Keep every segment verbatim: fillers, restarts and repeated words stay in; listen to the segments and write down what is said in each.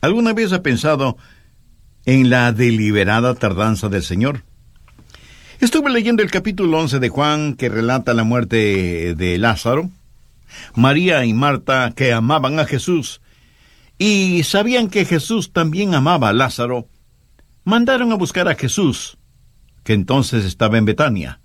¿Alguna vez ha pensado en la deliberada tardanza del Señor? Estuve leyendo el capítulo once de Juan, que relata la muerte de Lázaro. María y Marta, que amaban a Jesús y sabían que Jesús también amaba a Lázaro, mandaron a buscar a Jesús, que entonces estaba en Betania,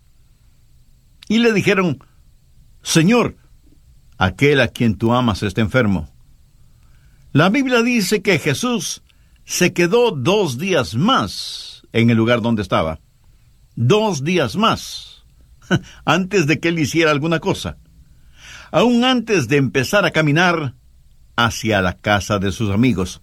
y le dijeron: Señor, aquel a quien tú amas está enfermo. La Biblia dice que Jesús se quedó dos días más en el lugar donde estaba. Dos días más, antes de que él hiciera alguna cosa. Aún antes de empezar a caminar hacia la casa de sus amigos.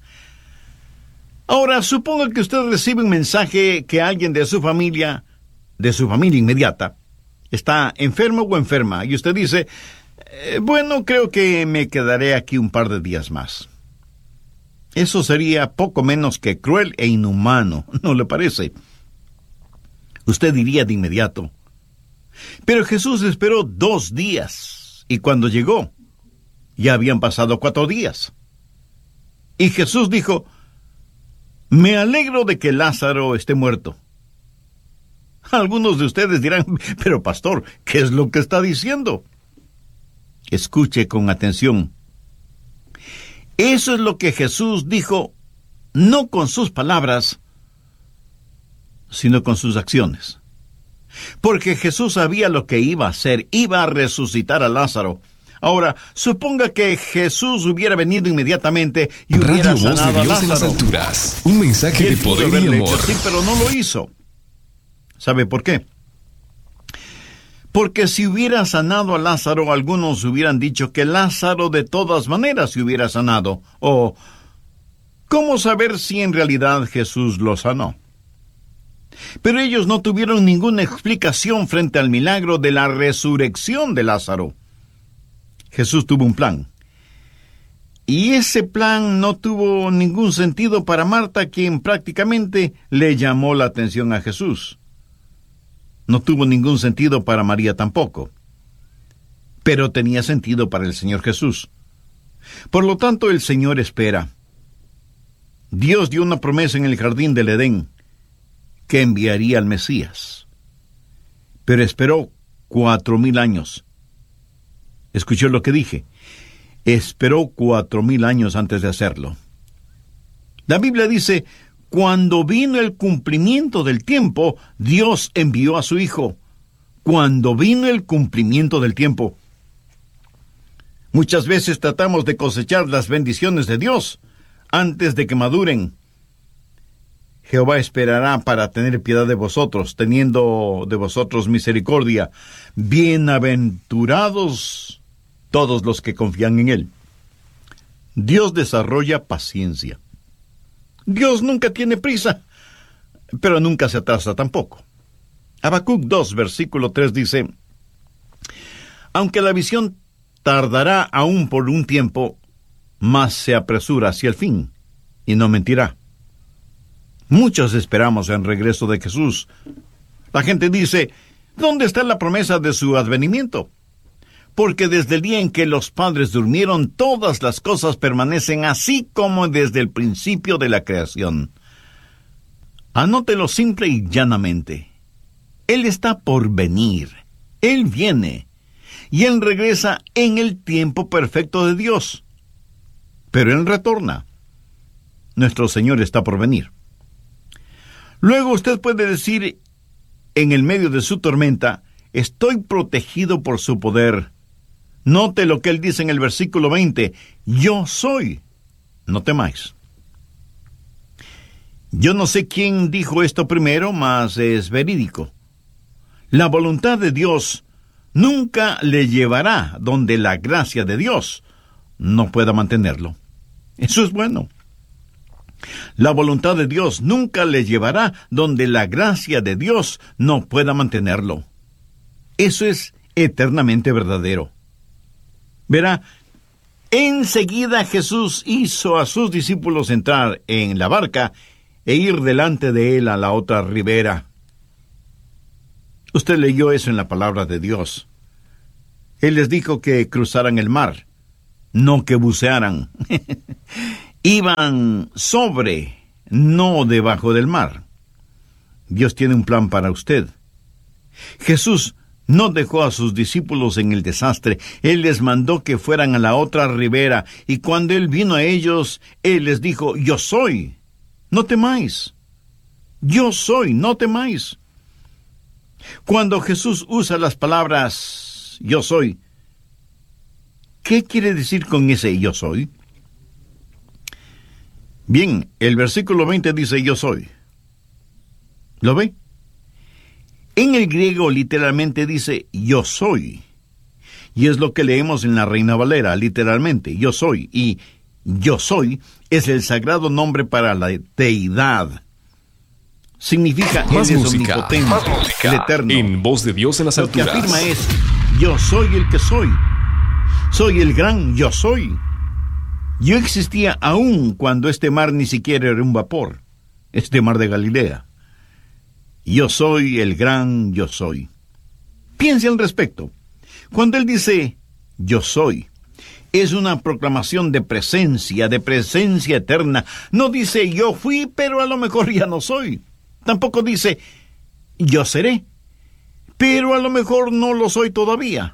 Ahora, suponga que usted recibe un mensaje que alguien de su familia, de su familia inmediata, está enfermo o enferma, y usted dice: eh, bueno, creo que me quedaré aquí un par de días más. Eso sería poco menos que cruel e inhumano, ¿no le parece? Usted diría de inmediato: pero Jesús esperó dos días, y cuando llegó, ya habían pasado cuatro días. Y Jesús dijo: me alegro de que Lázaro esté muerto. Algunos de ustedes dirán: pero pastor, ¿qué es lo que está diciendo? Escuche con atención. Eso es lo que Jesús dijo, no con sus palabras, sino con sus acciones. Porque Jesús sabía lo que iba a hacer, iba a resucitar a Lázaro. Ahora, suponga que Jesús hubiera venido inmediatamente y hubiera Radio Voz de sanado a Dios en las Lázaro. alturas. Un mensaje de poder y amor. Hecho, sí, pero no lo hizo. ¿Sabe por qué? Porque si hubiera sanado a Lázaro, algunos hubieran dicho que Lázaro de todas maneras se hubiera sanado. O, ¿cómo saber si en realidad Jesús lo sanó? Pero ellos no tuvieron ninguna explicación frente al milagro de la resurrección de Lázaro. Jesús tuvo un plan. Y ese plan no tuvo ningún sentido para Marta, quien prácticamente le llamó la atención a Jesús. No tuvo ningún sentido para María tampoco. Pero tenía sentido para el Señor Jesús. Por lo tanto, el Señor espera. Dios dio una promesa en el jardín del Edén, que enviaría al Mesías. Pero esperó cuatro mil años. ¿Escuchó lo que dije? Esperó cuatro mil años antes de hacerlo. La Biblia dice: cuando vino el cumplimiento del tiempo, Dios envió a su Hijo. Cuando vino el cumplimiento del tiempo. Muchas veces tratamos de cosechar las bendiciones de Dios antes de que maduren. Jehová esperará para tener piedad de vosotros, teniendo de vosotros misericordia. Bienaventurados todos los que confían en Él. Dios desarrolla paciencia. Dios nunca tiene prisa, pero nunca se atrasa tampoco. Habacuc dos, versículo tres dice: aunque la visión tardará aún por un tiempo, mas se apresura hacia el fin, y no mentirá. Muchos esperamos el regreso de Jesús. La gente dice: ¿dónde está la promesa de su advenimiento? Porque desde el día en que los padres durmieron, todas las cosas permanecen así como desde el principio de la creación. Anótelo simple y llanamente. Él está por venir. Él viene. Y Él regresa en el tiempo perfecto de Dios. Pero Él retorna. Nuestro Señor está por venir. Luego usted puede decir, en el medio de su tormenta: estoy protegido por su poder. Note lo que Él dice en el versículo veinte: yo soy, no temáis. Yo no sé quién dijo esto primero, mas es verídico. La voluntad de Dios nunca le llevará donde la gracia de Dios no pueda mantenerlo. Eso es bueno. La voluntad de Dios nunca le llevará donde la gracia de Dios no pueda mantenerlo. Eso es eternamente verdadero. Verá, enseguida Jesús hizo a sus discípulos entrar en la barca e ir delante de él a la otra ribera. Usted leyó eso en la palabra de Dios. Él les dijo que cruzaran el mar, no que bucearan. Iban sobre, no debajo del mar. Dios tiene un plan para usted. Jesús no dejó a sus discípulos en el desastre. Él les mandó que fueran a la otra ribera, y cuando Él vino a ellos, Él les dijo: yo soy, no temáis. Yo soy, no temáis. Cuando Jesús usa las palabras yo soy, ¿qué quiere decir con ese yo soy? Bien, el versículo veinte dice yo soy. ¿Lo ve? En el griego literalmente dice yo soy. Y es lo que leemos en la Reina Valera, literalmente, yo soy. Y yo soy es el sagrado nombre para la deidad. Significa Más Él es música, omnipotente, más música, el eterno. en voz de Dios en las Lo alturas. que afirma es yo soy el que soy. Soy el gran yo soy. Yo existía aún cuando este mar ni siquiera era un vapor, este mar de Galilea. Yo soy el gran yo soy. Piense al respecto. Cuando Él dice yo soy, es una proclamación de presencia, de presencia eterna. No dice yo fui, pero a lo mejor ya no soy. Tampoco dice yo seré, pero a lo mejor no lo soy todavía.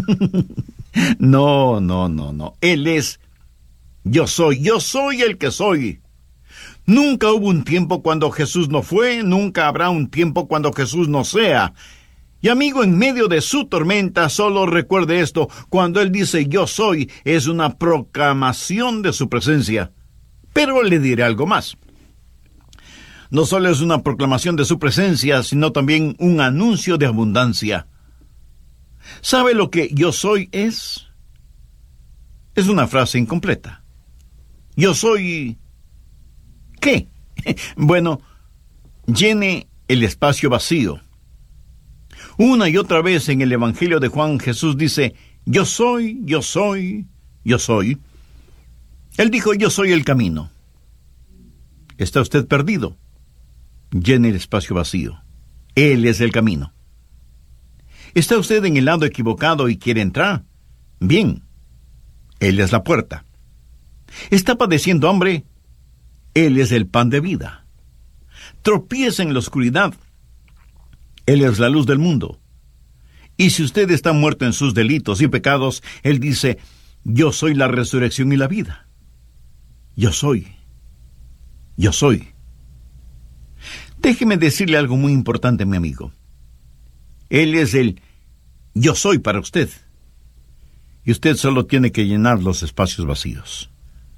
No, no, no, no. Él es yo soy, yo soy el que soy. Nunca hubo un tiempo cuando Jesús no fue, nunca habrá un tiempo cuando Jesús no sea. Y amigo, en medio de su tormenta, solo recuerde esto: cuando Él dice yo soy, es una proclamación de su presencia. Pero le diré algo más. No solo es una proclamación de su presencia, sino también un anuncio de abundancia. ¿Sabe lo que yo soy es? Es una frase incompleta. Yo soy... ¿qué? Bueno, llene el espacio vacío. Una y otra vez en el Evangelio de Juan, Jesús dice, yo soy, yo soy, yo soy. Él dijo, yo soy el camino. ¿Está usted perdido? Llene el espacio vacío. Él es el camino. ¿Está usted en el lado equivocado y quiere entrar? Bien, Él es la puerta. ¿Está padeciendo hambre? Él es el pan de vida. Tropieza en la oscuridad. Él es la luz del mundo. Y si usted está muerto en sus delitos y pecados, Él dice, yo soy la resurrección y la vida. Yo soy. Yo soy. Déjeme decirle algo muy importante, mi amigo. Él es el yo soy para usted. Y usted solo tiene que llenar los espacios vacíos.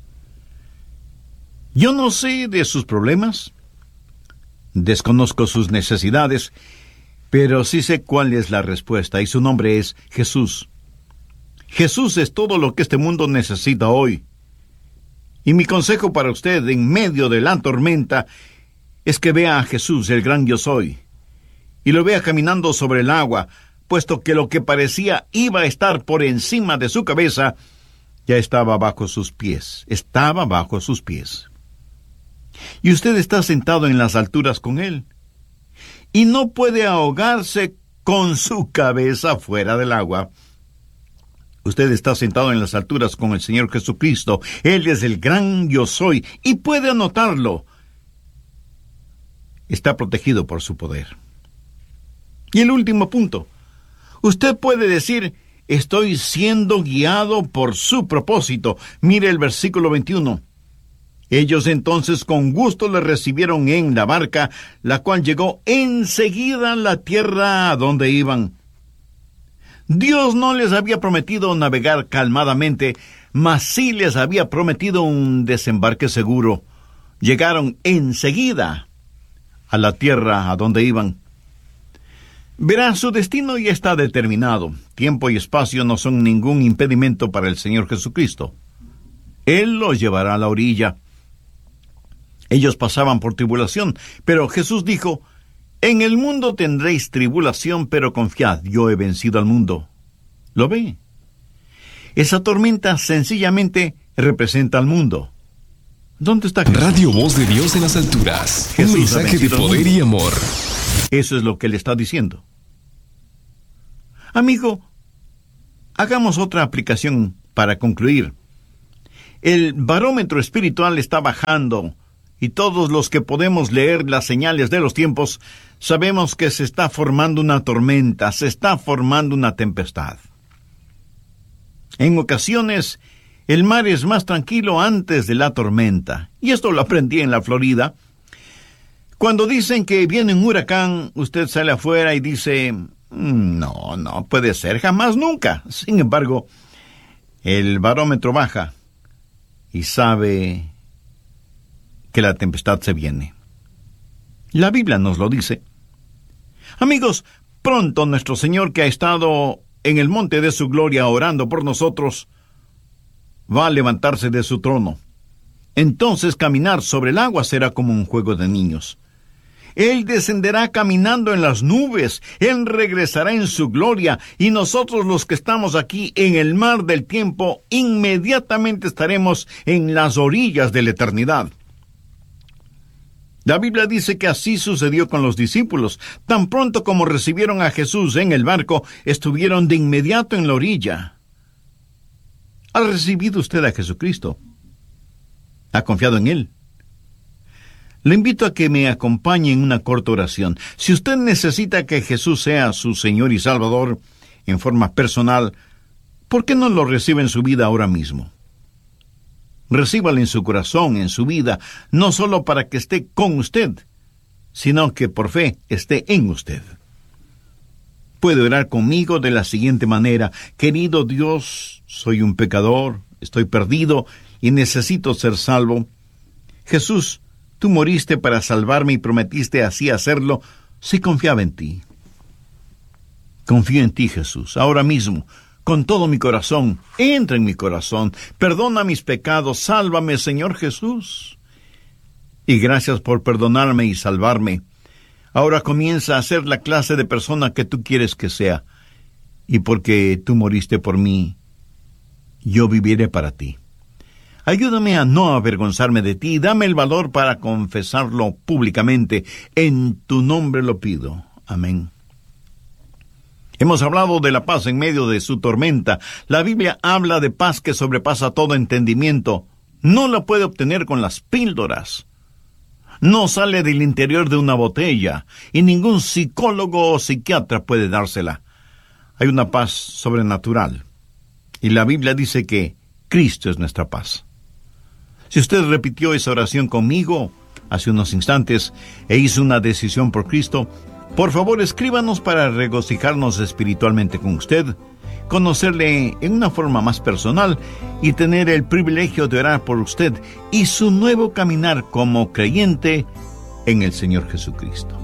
Yo no sé de sus problemas, desconozco sus necesidades, pero sí sé cuál es la respuesta, y su nombre es Jesús. Jesús es todo lo que este mundo necesita hoy. Y mi consejo para usted en medio de la tormenta es que vea a Jesús, el gran yo soy, y lo vea caminando sobre el agua, puesto que lo que parecía iba a estar por encima de su cabeza, ya estaba bajo sus pies, estaba bajo sus pies. Y usted está sentado en las alturas con Él, y no puede ahogarse con su cabeza fuera del agua. Usted está sentado en las alturas con el Señor Jesucristo. Él es el gran yo soy, y puede anotarlo. Está protegido por su poder. Y el último punto. Usted puede decir, estoy siendo guiado por su propósito. Mire el versículo veintiuno. Ellos entonces con gusto le recibieron en la barca, la cual llegó enseguida a la tierra a donde iban. Dios no les había prometido navegar calmadamente, mas sí les había prometido un desembarque seguro. Llegaron enseguida a la tierra a donde iban. Verá, su destino ya está determinado. Tiempo y espacio no son ningún impedimento para el Señor Jesucristo. Él los llevará a la orilla. Ellos pasaban por tribulación, pero Jesús dijo, en el mundo tendréis tribulación, pero confiad, yo he vencido al mundo. ¿Lo ve? Esa tormenta sencillamente representa al mundo. ¿Dónde está Jesús? Radio Voz de Dios en las alturas. Jesús Un mensaje de poder y amor. Eso es lo que le está diciendo. Amigo, hagamos otra aplicación para concluir. el barómetro espiritual está bajando y todos los que podemos leer las señales de los tiempos sabemos que se está formando una tormenta, se está formando una tempestad. En ocasiones, el mar es más tranquilo antes de la tormenta, y esto lo aprendí en la Florida. Cuando dicen que viene un huracán, usted sale afuera y dice, no, no puede ser, jamás, nunca. Sin embargo, el barómetro baja y sabe que la tempestad se viene. La Biblia nos lo dice. Amigos, pronto nuestro Señor, que ha estado en el monte de su gloria orando por nosotros, va a levantarse de su trono. Entonces caminar sobre el agua será como un juego de niños. Él descenderá caminando en las nubes, Él regresará en su gloria, y nosotros los que estamos aquí en el mar del tiempo, inmediatamente estaremos en las orillas de la eternidad. La Biblia dice que así sucedió con los discípulos. Tan pronto como recibieron a Jesús en el barco, estuvieron de inmediato en la orilla. ¿Ha recibido usted a Jesucristo? ¿Ha confiado en Él? Le invito a que me acompañe en una corta oración. Si usted necesita que Jesús sea su Señor y Salvador en forma personal, ¿por qué no lo recibe en su vida ahora mismo? Recíbalo en su corazón, en su vida, no solo para que esté con usted, sino que por fe esté en usted. Puede orar conmigo de la siguiente manera: querido Dios, soy un pecador, estoy perdido y necesito ser salvo. Jesús, tú moriste para salvarme y prometiste así hacerlo si confiaba en ti. Confío en ti, Jesús, ahora mismo, con todo mi corazón. Entra en mi corazón, perdona mis pecados, sálvame, Señor Jesús. Y gracias por perdonarme y salvarme. Ahora comienza a ser la clase de persona que tú quieres que sea. Y porque tú moriste por mí, yo viviré para ti. Ayúdame a no avergonzarme de ti, dame el valor para confesarlo públicamente. En tu nombre lo pido. Amén. Hemos hablado de la paz en medio de su tormenta. La Biblia habla de paz que sobrepasa todo entendimiento. No la puede obtener con las píldoras. No sale del interior de una botella, y ningún psicólogo o psiquiatra puede dársela. Hay una paz sobrenatural, y la Biblia dice que Cristo es nuestra paz. Si usted repitió esa oración conmigo hace unos instantes e hizo una decisión por Cristo, por favor escríbanos para regocijarnos espiritualmente con usted, conocerle en una forma más personal y tener el privilegio de orar por usted y su nuevo caminar como creyente en el Señor Jesucristo.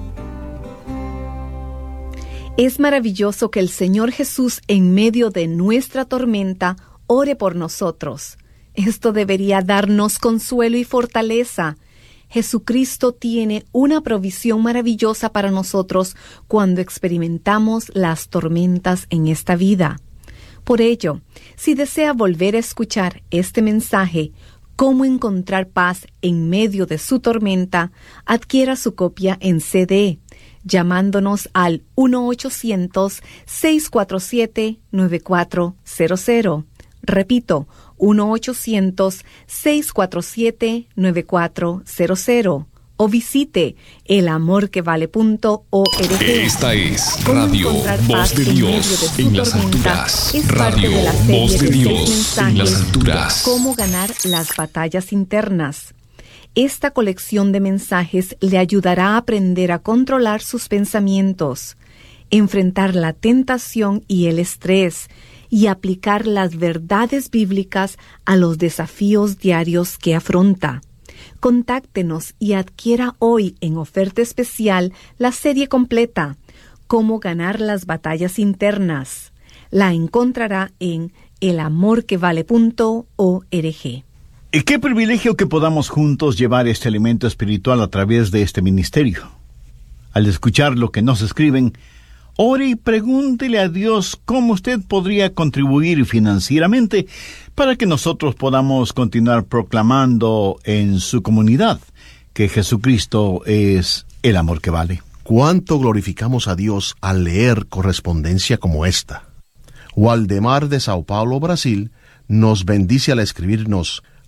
Es maravilloso que el Señor Jesús, en medio de nuestra tormenta, ore por nosotros. Esto debería darnos consuelo y fortaleza. Jesucristo tiene una provisión maravillosa para nosotros cuando experimentamos las tormentas en esta vida. Por ello, si desea volver a escuchar este mensaje, Cómo encontrar paz en medio de su tormenta, adquiera su copia en C D, llamándonos al uno ochocientos, seis cuatro siete, nueve cuatro cero cero. Repito, uno ochocientos, seis cuatro siete, nueve cuatro cero cero. O visite el amor que vale punto org. Esta es Radio Voz de Dios en las alturas. Radio Voz de Dios en las alturas. Cómo ganar las batallas internas. Esta colección de mensajes le ayudará a aprender a controlar sus pensamientos, enfrentar la tentación y el estrés, y aplicar las verdades bíblicas a los desafíos diarios que afronta. Contáctenos y adquiera hoy en oferta especial la serie completa, Cómo ganar las batallas internas. La encontrará en el amor que vale punto org. Y qué privilegio que podamos juntos llevar este alimento espiritual a través de este ministerio. Al escuchar lo que nos escriben, ore y pregúntele a Dios cómo usted podría contribuir financieramente para que nosotros podamos continuar proclamando en su comunidad que Jesucristo es el amor que vale. ¿Cuánto glorificamos a Dios al leer correspondencia como esta? Waldemar de Sao Paulo, Brasil, nos bendice al escribirnos: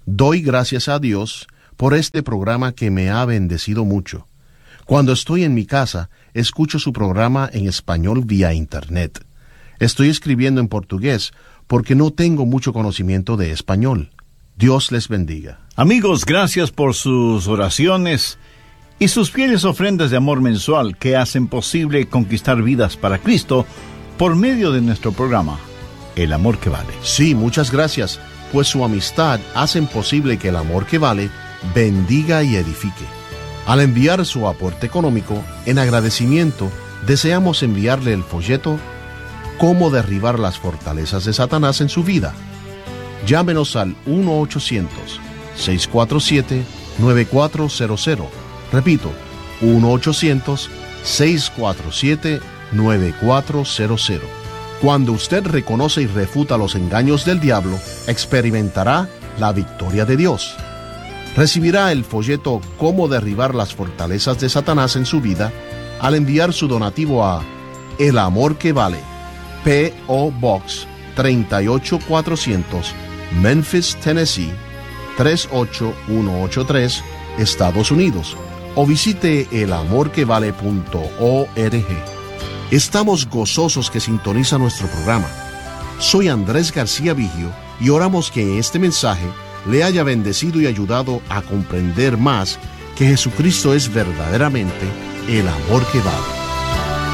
Doy gracias a Dios por este programa que me ha bendecido mucho. Cuando estoy en mi casa, escucho su programa en español vía internet. Estoy escribiendo en portugués porque no tengo mucho conocimiento de español. Dios les bendiga. Amigos, gracias por sus oraciones y sus fieles ofrendas de amor mensual que hacen posible conquistar vidas para Cristo por medio de nuestro programa, El Amor que Vale. Sí, muchas gracias, pues su amistad hacen posible que el amor que vale bendiga y edifique. Al enviar su aporte económico, en agradecimiento, deseamos enviarle el folleto Cómo derribar las fortalezas de Satanás en su vida. Llámenos al uno ochocientos, seiscientos cuarenta y siete, nueve cuatro cero cero. Repito, uno ochocientos, seiscientos cuarenta y siete, nueve cuatro cero cero. Cuando usted reconoce y refuta los engaños del diablo, experimentará la victoria de Dios. Recibirá el folleto Cómo derribar las fortalezas de Satanás en su vida al enviar su donativo a El Amor que Vale, P O Box treinta y ocho cuatrocientos, Memphis, Tennessee tres ocho uno ocho tres, Estados Unidos, o visite el amor que vale punto org. Estamos gozosos que sintoniza nuestro programa. Soy Andrés García Vigio y oramos que este mensaje le haya bendecido y ayudado a comprender más que Jesucristo es verdaderamente el amor que vale.